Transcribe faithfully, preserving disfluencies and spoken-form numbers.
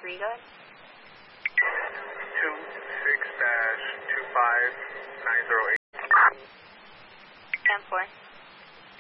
three, go ahead. two six dash two five nine zero eight. ten four.